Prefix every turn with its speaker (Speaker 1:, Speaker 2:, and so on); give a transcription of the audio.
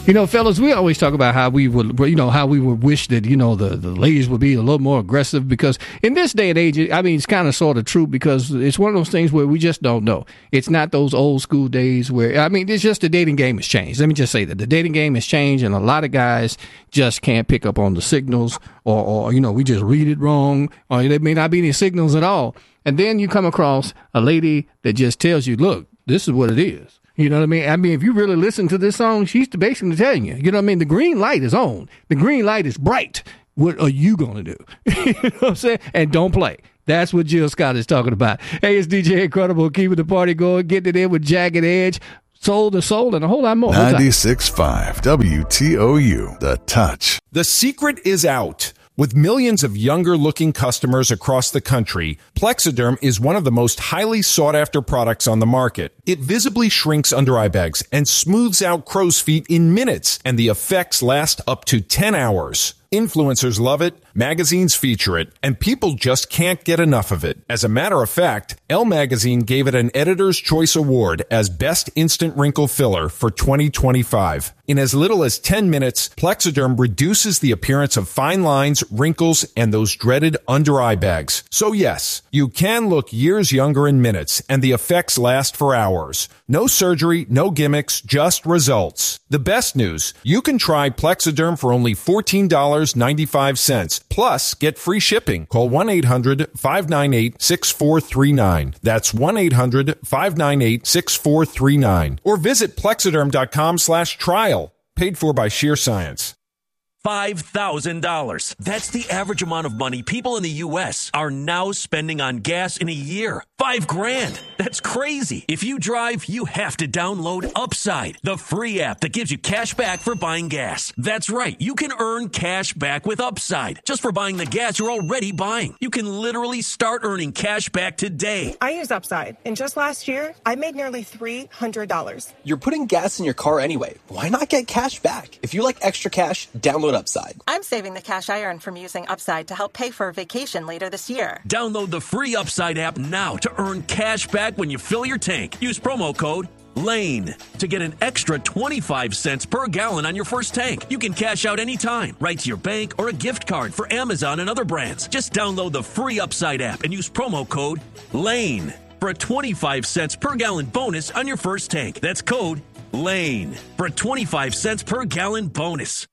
Speaker 1: Fellas, we always talk about how we would wish that, the ladies would be a little more aggressive, because in this day and age, I mean, it's kind of sort of true, because it's one of those things where we just don't know. It's not those old school days where, I mean, it's just the dating game has changed. Let me just say that the dating game has changed, and a lot of guys just can't pick up on the signals, or we just read it wrong, or there may not be any signals at all. And then you come across a lady that just tells you, look, this is what it is. You know what I mean? I mean, if you really listen to this song, she's basically telling you, you know what I mean? The green light is on. The green light is bright. What are you going to do? You know what I'm saying? And don't play. That's what Jill Scott is talking about. Hey, it's DJ Incredible, keeping the party going, getting it in with Jagged Edge, Soul to Soul, and a whole lot more.
Speaker 2: 96.5 WTOU, The Touch.
Speaker 3: The secret is out. With millions of younger-looking customers across the country, Plexiderm is one of the most highly sought-after products on the market. It visibly shrinks under-eye bags and smooths out crow's feet in minutes, and the effects last up to 10 hours. Influencers love it, magazines feature it, and people just can't get enough of it. As a matter of fact, Elle Magazine gave it an Editor's Choice Award as Best Instant Wrinkle Filler for 2025. In as little as 10 minutes, Plexiderm reduces the appearance of fine lines, wrinkles, and those dreaded under-eye bags. So yes, you can look years younger in minutes, and the effects last for hours. No surgery, no gimmicks, just results. The best news, you can try Plexiderm for only $14.95. Plus, get free shipping. Call 1-800-598-6439. That's 1-800-598-6439. Or visit Plexiderm.com/trial. Paid for by Sheer Science.
Speaker 4: $5,000. That's the average amount of money people in the U.S. are now spending on gas in a year. $5,000. That's crazy. If you drive, you have to download Upside, the free app that gives you cash back for buying gas. That's right. You can earn cash back with Upside just for buying the gas you're already buying. You can literally start earning cash back today.
Speaker 5: I use Upside, and just last year, I made nearly $300.
Speaker 6: You're putting gas in your car anyway. Why not get cash back? If you like extra cash, download Upside.
Speaker 5: I'm saving the cash I earn from using Upside to help pay for a vacation later this year.
Speaker 4: Download the free Upside app now to earn cash back when you fill your tank. Use promo code LANE to get an extra 25 cents per gallon on your first tank. You can cash out anytime, right to your bank or a gift card for Amazon and other brands. Just download the free Upside app and use promo code LANE for a 25 cents per gallon bonus on your first tank. That's code LANE for a 25 cents per gallon bonus.